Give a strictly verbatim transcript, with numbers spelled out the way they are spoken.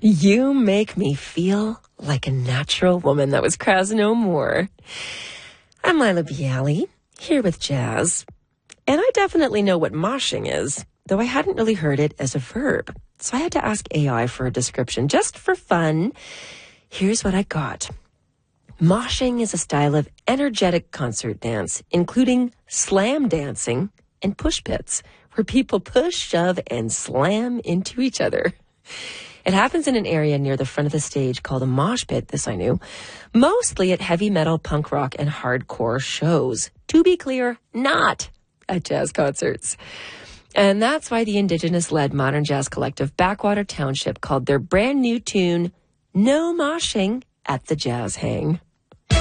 You make me feel like a natural woman. That was Kraz No More. I'm Lila Bialy, here with Jazz. And I definitely know what moshing is, though I hadn't really heard it as a verb. So I had to ask A I for a description, just for fun. Here's what I got. Moshing is a style of energetic concert dance, including slam dancing and push pits, where people push, shove, and slam into each other. It happens in an area near the front of the stage called a mosh pit, this I knew, mostly at heavy metal, punk rock, and hardcore shows. To be clear, not at jazz concerts. And that's why the Indigenous-led modern jazz collective Backwater Township called their brand new tune, No Moshing at the Jazz Hang.